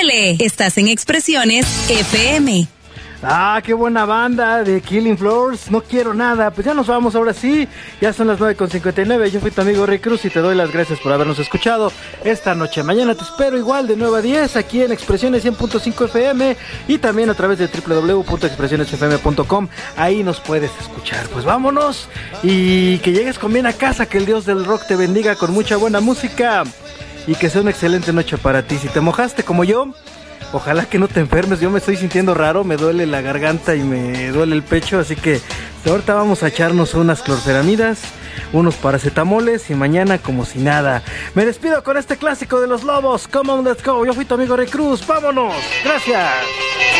Súbele. Estás en Expresiones FM. Ah, qué buena banda de Killing Floors. No quiero nada. Pues ya nos vamos ahora sí. Ya son las 9:59. Yo fui tu amigo Rick Cruz y te doy las gracias por habernos escuchado esta noche. Mañana te espero igual de 9 a 10 aquí en Expresiones 100.5 FM y también a través de www.expresionesfm.com. Ahí nos puedes escuchar. Pues vámonos y que llegues con bien a casa. Que el Dios del rock te bendiga con mucha buena música y que sea una excelente noche para ti. Si te mojaste como yo, ojalá que no te enfermes. Yo me estoy sintiendo raro, me duele la garganta y me duele el pecho, así que ahorita vamos a echarnos unas clorferamidas, unos paracetamoles y mañana como si nada. Me despido con este clásico de Los Lobos, Come On Let's Go. Yo fui tu amigo Rey Cruz, vámonos, gracias.